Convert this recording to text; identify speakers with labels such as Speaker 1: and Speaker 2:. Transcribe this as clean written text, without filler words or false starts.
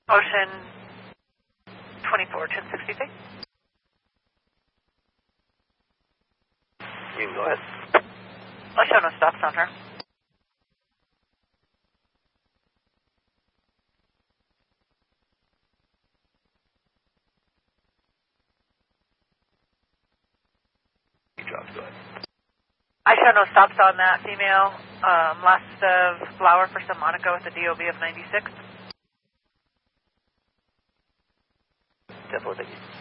Speaker 1: Ocean 24, 1063.
Speaker 2: You can go ahead.
Speaker 1: I'll show no stops on her.
Speaker 2: You dropped, go ahead.
Speaker 1: I show no stops on that female. Last of flower for some Monaco with a DOB of 96.
Speaker 2: Definitely, thank you.